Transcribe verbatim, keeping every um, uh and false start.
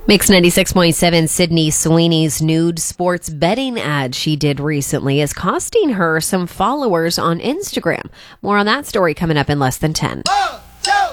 Mix ninety-six point seven, Sydney Sweeney's nude sports betting ad she did recently is costing her some followers on Instagram. More on that story coming up in less than ten.